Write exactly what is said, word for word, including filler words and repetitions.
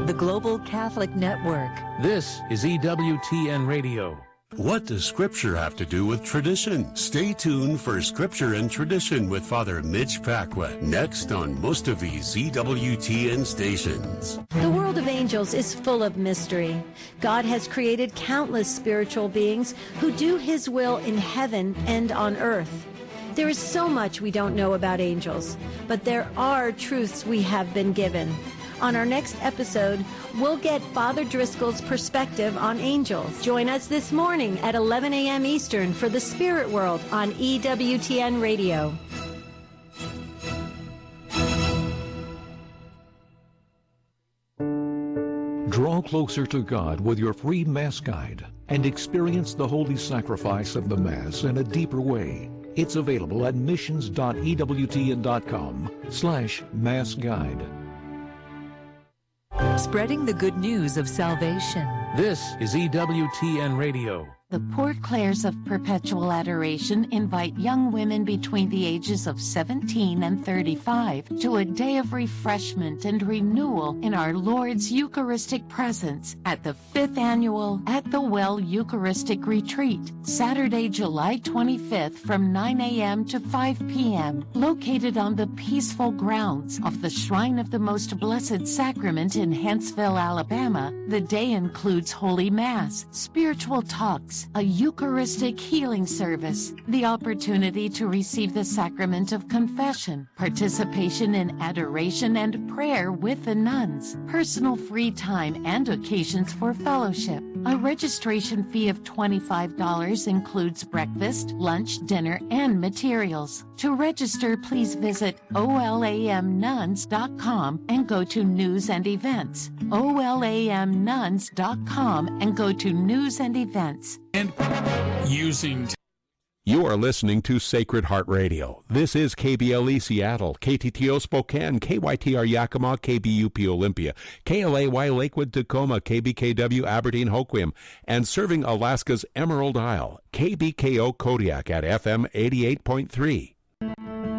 the Global Catholic Network. This is E W T N Radio. What does Scripture have to do with tradition? Stay tuned for Scripture and Tradition with Father Mitch Pacwa, next on most of these E W T N stations. The world of angels is full of mystery. God has created countless spiritual beings who do His will in heaven and on earth. There is so much we don't know about angels, but there are truths we have been given. On our next episode, we'll get Father Driscoll's perspective on angels. Join us this morning at eleven a.m. Eastern for The Spirit World on E W T N Radio. Draw closer to God with your free Mass Guide and experience the holy sacrifice of the Mass in a deeper way. It's available at missions dot e w t n dot com slash Mass Guide. Spreading the good news of salvation. This is E W T N Radio. The Port Clares of Perpetual Adoration invite young women between the ages of seventeen and thirty-five to a day of refreshment and renewal in our Lord's Eucharistic presence at the fifth Annual At the Well Eucharistic Retreat, Saturday, July twenty-fifth from nine a.m. to five p.m., located on the peaceful grounds of the Shrine of the Most Blessed Sacrament in Huntsville, Alabama. The day includes Holy Mass, spiritual talks, a Eucharistic healing service, the opportunity to receive the sacrament of confession, participation in adoration and prayer with the nuns, personal free time and occasions for fellowship. A registration fee of twenty-five dollars includes breakfast, lunch, dinner, and materials. To register, please visit O L A M nuns dot com and go to News and Events. O L A M nuns dot com and go to News and Events. And using... You are listening to Sacred Heart Radio. This is K B L E Seattle, K T T O Spokane, K Y T R Yakima, K B U P Olympia, K L A Y Lakewood Tacoma, K B K W Aberdeen Hoquiam, and serving Alaska's Emerald Isle, K B K O Kodiak at F M eighty-eight point three.